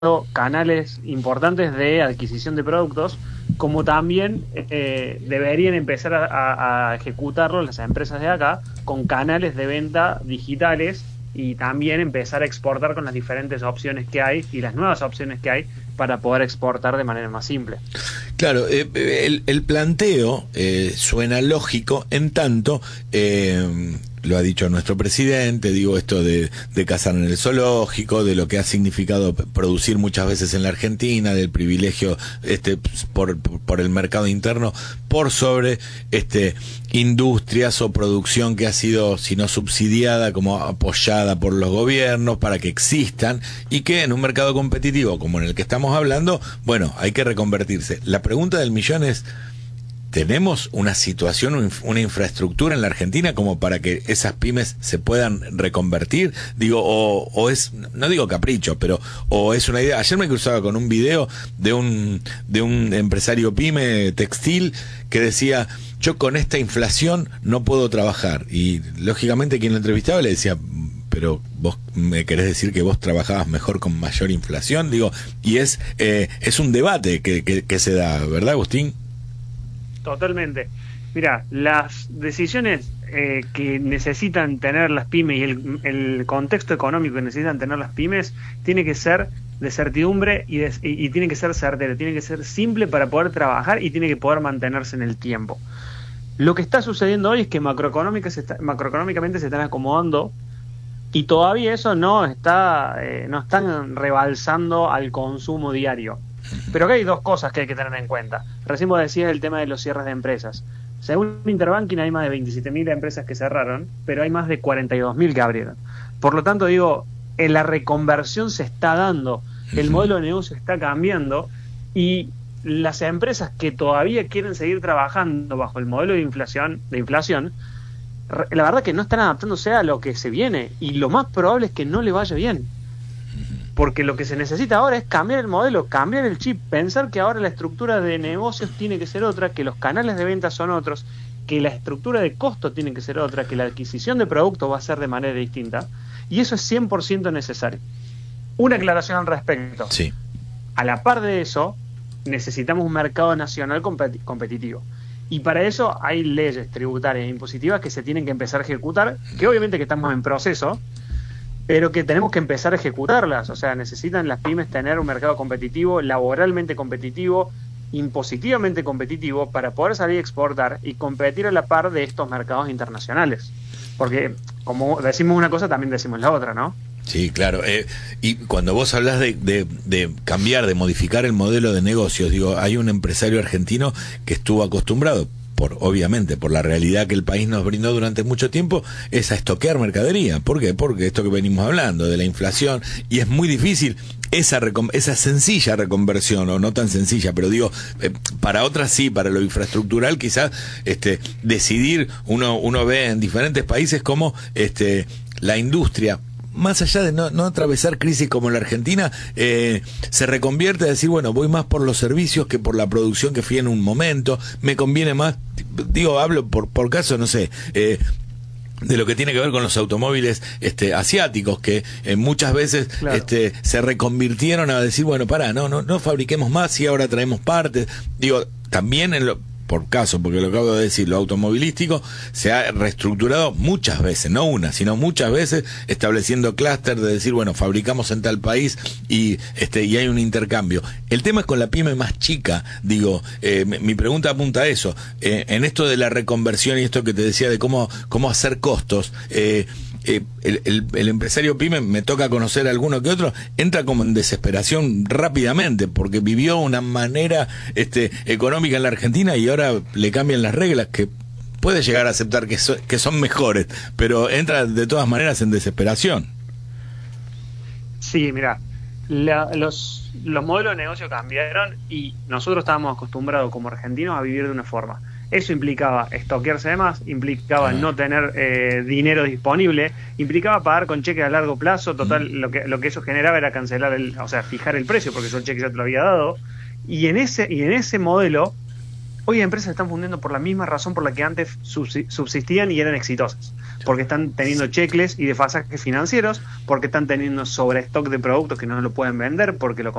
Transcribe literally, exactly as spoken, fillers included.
canales importantes de adquisición de productos, como también eh, deberían empezar a, a, a ejecutarlo las empresas de acá con canales de venta digitales y también empezar a exportar con las diferentes opciones que hay y las nuevas opciones que hay para poder exportar de manera más simple. Claro, eh, el, el planteo eh, suena lógico, en tanto, eh, lo ha dicho nuestro presidente, digo esto de, de cazar en el zoológico, de lo que ha significado producir muchas veces en la Argentina, del privilegio este por, por el mercado interno, por sobre este industrias o producción que ha sido, si no subsidiada, como apoyada por los gobiernos para que existan, y que en un mercado competitivo como en el que estamos hablando, bueno, hay que reconvertirse. La pregunta del millón es: ¿tenemos una situación, una infraestructura en la Argentina como para que esas pymes se puedan reconvertir? Digo, o, o es, no digo capricho, pero o es una idea. Ayer me cruzaba con un video de un de un empresario pyme textil que decía: yo con esta inflación no puedo trabajar. Y lógicamente quien lo entrevistaba le decía: pero vos me querés decir que vos trabajabas mejor con mayor inflación. Digo, y es eh, es un debate que, que, que se da, ¿verdad, Agustín? Totalmente. Mira, las decisiones eh, que necesitan tener las pymes y el, el contexto económico que necesitan tener las pymes tiene que ser de certidumbre y, de, y, y tiene que ser certero, tiene que ser simple para poder trabajar y tiene que poder mantenerse en el tiempo. Lo que está sucediendo hoy es que macroeconómica se está, macroeconómicamente se están acomodando y todavía eso no está, eh, no están rebalsando al consumo diario. Pero acá hay dos cosas que hay que tener en cuenta. Recién vos decías el tema de los cierres de empresas. Según Interbanking hay más de veintisiete mil empresas que cerraron, pero hay más de cuarenta y dos mil que abrieron. Por lo tanto, digo, en la reconversión se está dando, el modelo de negocio está cambiando y las empresas que todavía quieren seguir trabajando bajo el modelo de inflación, de inflación, la verdad que no están adaptándose a lo que se viene y lo más probable es que no le vaya bien. Porque lo que se necesita ahora es cambiar el modelo, cambiar el chip, pensar que ahora la estructura de negocios tiene que ser otra, que los canales de venta son otros, que la estructura de costo tiene que ser otra, que la adquisición de productos va a ser de manera distinta, y eso es cien por ciento necesario. Una aclaración al respecto. Sí. A la par de eso, necesitamos un mercado nacional competi- competitivo. Y para eso hay leyes tributarias e impositivas que se tienen que empezar a ejecutar, que obviamente que estamos en proceso, pero que tenemos que empezar a ejecutarlas. O sea, necesitan las pymes tener un mercado competitivo, laboralmente competitivo, impositivamente competitivo, para poder salir a exportar y competir a la par de estos mercados internacionales. Porque, como decimos una cosa, también decimos la otra, ¿no? Sí, claro. Eh, y cuando vos hablas de, de, de cambiar, de modificar el modelo de negocios, digo, hay un empresario argentino que estuvo acostumbrado, por obviamente por la realidad que el país nos brindó durante mucho tiempo, es a estoquear mercadería. ¿Por qué? Porque esto que venimos hablando de la inflación, y es muy difícil esa esa sencilla reconversión, o no tan sencilla, pero digo, eh, para otras sí, para lo infraestructural quizás este decidir, uno uno ve en diferentes países cómo este la industria, más allá de no, no atravesar crisis como la Argentina, eh, se reconvierte a decir, bueno, voy más por los servicios que por la producción que fui en un momento, me conviene más, digo, hablo por, por caso, no sé, eh, de lo que tiene que ver con los automóviles este asiáticos, que eh, muchas veces claro. este se reconvirtieron a decir, bueno, pará, no, no, no fabriquemos más y ahora traemos partes. Digo, también en lo por caso, porque lo acabo de decir, lo automovilístico se ha reestructurado muchas veces, no una, sino muchas veces, estableciendo clúster de decir, bueno, fabricamos en tal país y este y hay un intercambio. El tema es con la pyme más chica, digo, eh, mi, mi pregunta apunta a eso, eh, en esto de la reconversión y esto que te decía de cómo, cómo hacer costos, eh, Eh, el, el, el empresario pyme, me toca conocer a alguno que otro, entra como en desesperación rápidamente porque vivió una manera este económica en la Argentina y ahora le cambian las reglas, que puede llegar a aceptar que, so, que son mejores, pero entra de todas maneras en desesperación. Sí, mira, la, los, los modelos de negocio cambiaron y nosotros estábamos acostumbrados como argentinos a vivir de una forma. Eso implicaba estoquearse de más, implicaba ah. no tener eh, dinero disponible, implicaba pagar con cheques a largo plazo. Total, mm. lo que lo que eso generaba era cancelar el, o sea, fijar el precio, porque yo el cheque ya te lo había dado. Y en ese y en ese modelo Hoy empresas se están fundiendo por la misma razón por la que antes subsistían y eran exitosas. Porque están teniendo checklists y desfasajes financieros, porque están teniendo sobrestock de productos que no lo pueden vender, porque lo